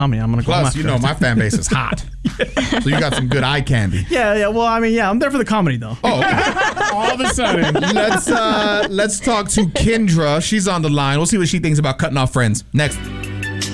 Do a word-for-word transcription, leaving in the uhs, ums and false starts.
I mean, I'm gonna go. Plus, you know, my fan base is hot, so you got some good eye candy. Yeah, yeah. Well, I mean, yeah, I'm there for the comedy though. Oh, okay. All of a sudden, let's uh, let's talk to Kendra. She's on the line. We'll see what she thinks about cutting off friends next.